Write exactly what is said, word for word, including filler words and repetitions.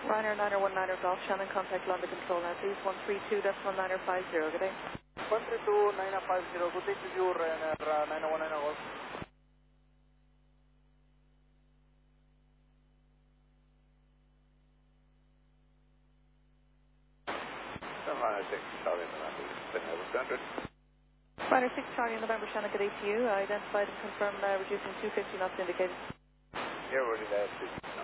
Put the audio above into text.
Ryanair niner one niner Golf, Shannon, contact London Control now, please. one three two decimal niner five zero, good day. one three two niner five zero, good day to you, Ryanair uh, niner one niner Golf. Ryanair six, Charlie, November, seven hundred. Ryanair six, Charlie, November, Shannon, good day to you. I identified and confirmed uh, reducing two fifty knots indicated. Here, we're ready to